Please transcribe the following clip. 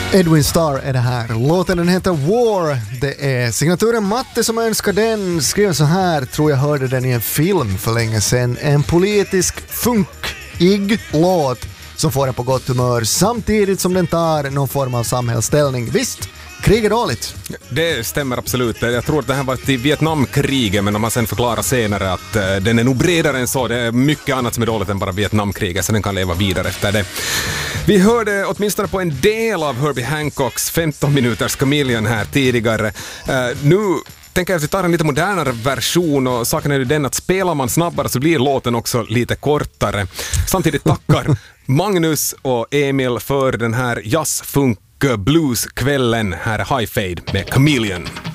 Edwin Starr är det här. Låten den heter War. Det är signaturen Matte som önskar den. Skrev så här, tror jag hörde den i en film för länge sedan. En politisk funkig låt som får en på gott humör samtidigt som den tar någon form av samhällsställning. Visst, krig är dåligt. Det stämmer absolut. Jag tror att det här var till Vietnamkriget, men om man sen förklarar senare att den är nog bredare än så. Det är mycket annat som är dåligt än bara Vietnamkriget, så den kan leva vidare efter det. Vi hörde åtminstone på en del av Herbie Hancocks 15 minuters Chameleon här tidigare. Nu tänker jag att vi tar en lite modernare version, och saken är ju den att spelar man snabbare så blir låten också lite kortare. Samtidigt tackar Magnus och Emil för den här jazzfunk blueskvällen. Här är High Fade med Chameleon.